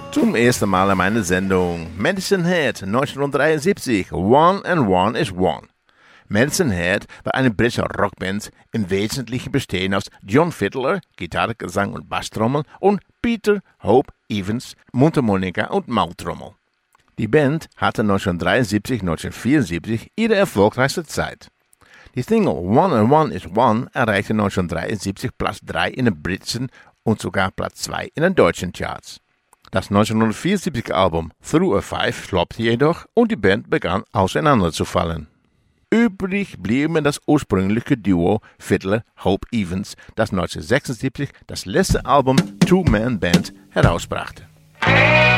Zum ersten Mal in meiner Sendung Medicine Head 1973, One and One is One. Medicine Head war eine britische Rockband, im Wesentlichen bestehend aus John Fiddler, Gitarre, Gesang und Basstrommel und Peter Hope Evans, Mundharmonika und Maultrommel. Die Band hatte 1973-1974 ihre erfolgreichste Zeit. Die Single One and One is One erreichte 1973 Platz 3 in den britischen und sogar Platz 2 in den deutschen Charts. Das 1974 Album Through a Five floppte jedoch und die Band begann auseinanderzufallen. Übrig blieben das ursprüngliche Duo Fiddler-Hope Evans, das 1976 das letzte Album Two Man Band herausbrachte.